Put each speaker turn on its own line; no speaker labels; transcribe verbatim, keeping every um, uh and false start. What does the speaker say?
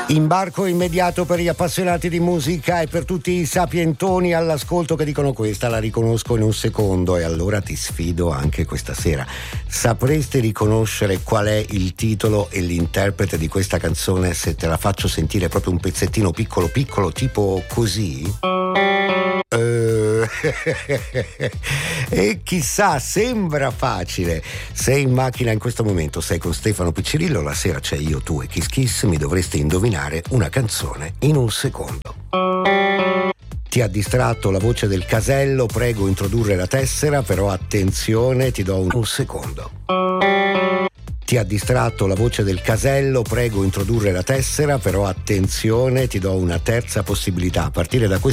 Imbarco immediato per gli appassionati di musica e per tutti i sapientoni all'ascolto che dicono questa la riconosco in un secondo, e allora ti sfido anche questa sera. Sapresti riconoscere qual è il titolo e l'interprete di questa canzone se te la faccio sentire proprio un pezzettino piccolo piccolo tipo così? Uh, e chissà, sembra facile. Sei in macchina in questo momento, sei con Stefano Piccirillo, la sera c'è Io, Tu e Kiss Kiss, mi dovreste indovinare una canzone in un secondo. Ti ha distratto la voce del casello, prego introdurre la tessera, però attenzione, ti do un, un secondo. Ti ha distratto la voce del casello, prego introdurre la tessera, però attenzione, ti do una terza possibilità a partire da questo